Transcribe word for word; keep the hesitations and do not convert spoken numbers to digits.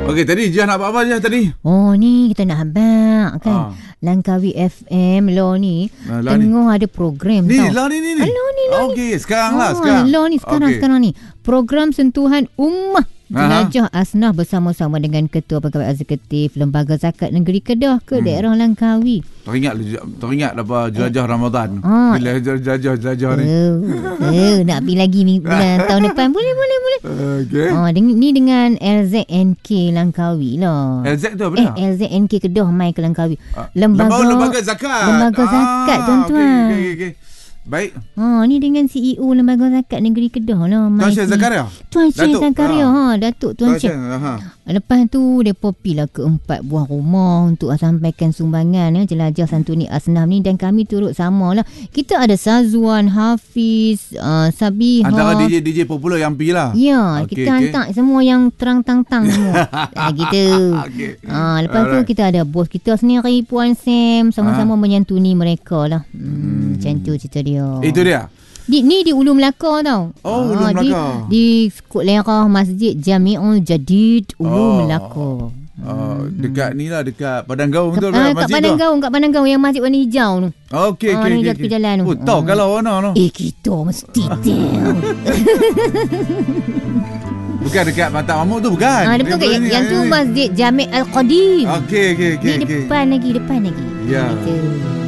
Okey, tadi Jah nak buat apa Jah tadi? Oh, ni kita nak habaq kan. Ah. Langkawi F M lo ni Ah, lah ni. tengah ada program Ni, tau. lah ni ni. ni. Hello ni lah ni. Okey, sekarang lah Ah, sekarang. Lo ni sekarang Okey. sekarang ni. Program sentuhan ummah. Aha. Jelajah Asnah bersama-sama dengan Ketua Pegawai Eksekutif Lembaga Zakat Negeri Kedah ke hmm. daerah Langkawi. Teringat teringat apa jelajah Ramadan. Ah. Bila jelajah jelajah ni. Oh, oh, nak pergi lagi ni bulan tahun depan. Boleh, boleh, boleh. Okey. Oh, deng- ni dengan L Z N K Langkawi lah. L Z tu apa Eh, dah? L Z N K Kedah mai ke Langkawi. Ah, Lembaga lembaga zakat. Lembaga zakat, tuan-tuan. Okey, okey, okey. Baik. Ha, ni dengan C E O Lembaga Zakat Negeri Kedah lah. Tuan Syed Zakaria. Tuan Syed Datuk. Zakaria. Ha, Datuk Tuan Tuan Syed. Syed. Aha. Lepas tu mereka pergilah ke empat buah rumah untuk sampaikan sumbangan ya, jelajah santuni Asnah ni, dan kami turut sama lah. Kita ada Sazwan, Hafiz, uh, Sabiha. Antara D J D J popular yang pergi lah. Ya, Okey, kita okey. hantar semua yang terang tang-tang semua. ah, gitu. Okey. Ah, lepas Alright. tu kita ada bos kita sendiri, Puan Sam, sama-sama menyantuni mereka lah. Hmm, macam tu cerita dia. Itu dia. Di, ni di Ulu Melaka tau. Oh, Ulu Ah, Melaka. Di, di Sekolah Masjid Jami'ul Jadid Ulu Oh. Melaka. Uh, dekat ni lah, dekat Padang Gaung betul Ah, tak? kat Padang Gaung, kat Padang Gaung yang masjid warna hijau tu. Okey, Ah, okey, ni okey. dah tepi jalan tu. Oh, tahu Ah. kalau mana tu. Eh, kita mesti tahu. Bukan dekat Mata Mamuk tu, bukan. Ah, depan kat yang, yang tu Masjid Jami' Al-Qadim. Okey, okey, okey. Ni okey. depan lagi, depan lagi. Ya. Gitu.